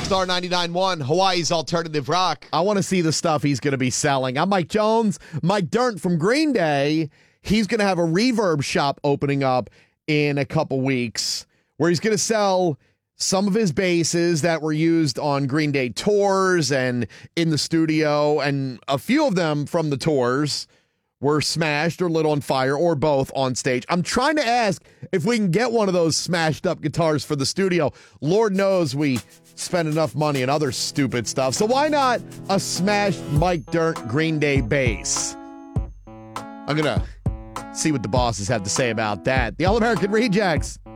Star 99.1, Hawaii's alternative rock. I want to see the stuff he's going to be selling. I'm Mike Jones. Mike Dirnt from Green Day. He's going to have a reverb shop opening up in a couple weeks where he's going to sell some of his basses that were used on Green Day tours and in the studio, and a few of them from the tours were smashed or lit on fire or both on stage. I'm trying to ask if we can get one of those smashed up guitars for the studio. Lord knows we spend enough money on other stupid stuff. So why not a smashed Mike Dirnt Green Day bass? I'm going to see what the bosses have to say about that. The All-American Rejects.